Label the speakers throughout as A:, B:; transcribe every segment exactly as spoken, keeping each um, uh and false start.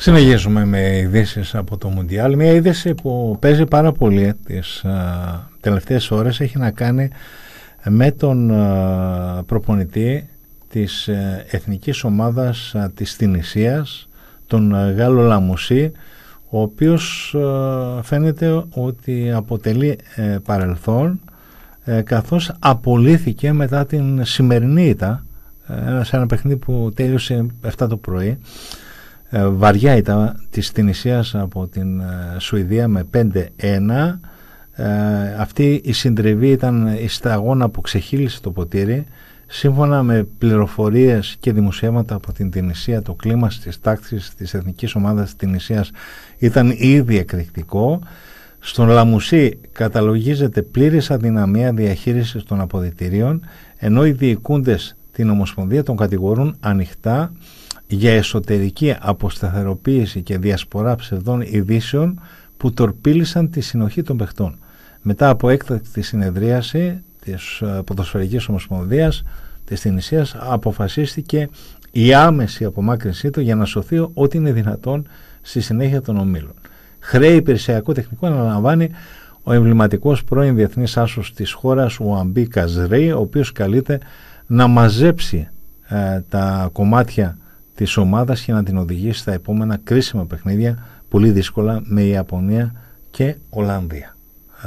A: Συνεχίζουμε με ειδήσεις από το Μουντιάλ. Μια είδηση που παίζει πάρα πολύ τις α, τελευταίες ώρες έχει να κάνει με τον α, προπονητή της α, εθνικής ομάδας α, της Τινησίας, τον α, Γάλλο Λαμουσί, ο οποίος α, φαίνεται ότι αποτελεί ε, παρελθόν ε, καθώς απολύθηκε μετά την σημερινή ήττα ε, σε ένα παιχνίδι που τέλειωσε επτά το πρωί. Ε, βαριά ήττα της Τινησίας από την ε, Σουηδία με πέντε ένα. Ε, αυτή η συντριβή ήταν η σταγόνα που ξεχύλισε το ποτήρι. Σύμφωνα με πληροφορίες και δημοσιεύματα από την Τινησία, το κλίμα στις τάξεις της εθνικής ομάδας της Τινησίας ήταν ήδη εκρηκτικό. Στον Λαμουσί καταλογίζεται πλήρης αδυναμία διαχείρισης των αποδυτηρίων, ενώ οι διοικούντες την Ομοσπονδία τον κατηγορούν ανοιχτά για εσωτερική αποσταθεροποίηση και διασπορά ψευδών ειδήσεων που τορπίλησαν τη συνοχή των παιχτών. Μετά από έκτακτη συνεδρίαση της Ποδοσφαιρικής Ομοσπονδίας της Τινησίας αποφασίστηκε η άμεση απομάκρυνσή του για να σωθεί ό,τι είναι δυνατόν στη συνέχεια των ομίλων. Χρέη υπηρεσιακό τεχνικό αναλαμβάνει ο εμβληματικός πρώην διεθνής άσος της χώρας, ο Αμπί Καζρέι, ο οποίος καλείται να μαζέψει ε, τα κομμάτια της ομάδας και να την οδηγήσει στα επόμενα κρίσιμα παιχνίδια, πολύ δύσκολα, με Ιαπωνία και Ολλανδία. Ε,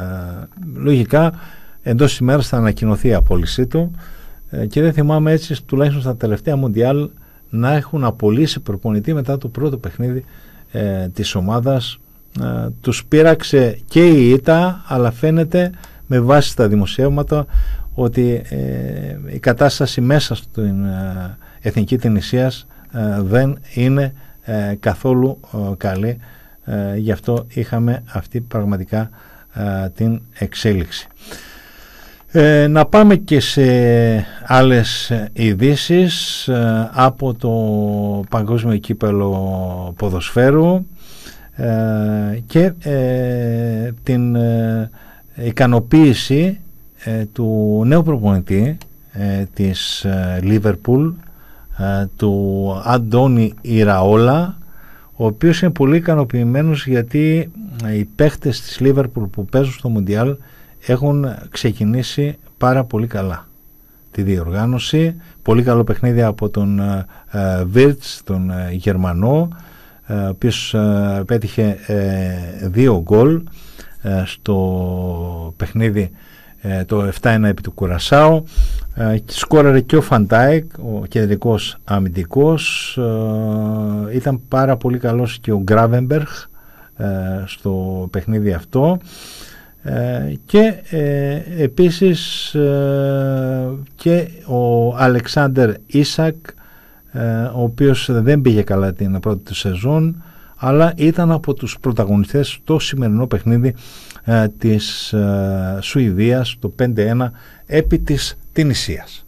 A: λογικά εντός της ημέρας θα ανακοινωθεί η απόλυσή του ε, και δεν θυμάμαι έτσι τουλάχιστον στα τελευταία Μουντιάλ να έχουν απολύσει προπονητή μετά το πρώτο παιχνίδι ε, της ομάδας. Ε, τους πείραξε και η ήττα, αλλά φαίνεται με βάση τα δημοσιεύματα ότι ε, η κατάσταση μέσα στην ε, εθνική Τινησίας ε, δεν είναι ε, καθόλου ε, καλή. Ε, γι' αυτό είχαμε αυτή πραγματικά ε, την εξέλιξη. Ε, να πάμε και σε άλλες ειδήσεις ε, από το Παγκόσμιο Κύπελλο Ποδοσφαίρου ε, και ε, την ε, ικανοποίηση ε, του νέου προπονητή ε, της Λίβερπουλ, ε, του Αντώνη Ιραόλα, ο οποίος είναι πολύ ικανοποιημένος γιατί οι παίχτες της Λίβερπουλ που παίζουν στο Μουντιάλ έχουν ξεκινήσει πάρα πολύ καλά τη διοργάνωση. Πολύ καλό παιχνίδι από τον ε, Βίρτς, τον ε, Γερμανό, ε, ο οποίος ε, πέτυχε ε, δύο γκολ ε, στο παιχνίδι ε, το επτά ένα επί του Κουρασάου. Ε, σκόραρε και ο Φαντάικ, ο κεντρικός αμυντικός. Ε, ήταν πάρα πολύ καλός και ο Γκράβενμπεργκ ε, στο παιχνίδι αυτό. Ε, και ε, επίσης ε, και ο Αλεξάνδερ Ίσακ, ε, ο οποίος δεν πήγε καλά την πρώτη του σεζόν, αλλά ήταν από τους πρωταγωνιστές στο σημερινό παιχνίδι ε, της ε, Σουηδίας, το πέντε ένα επί της Τινησίας.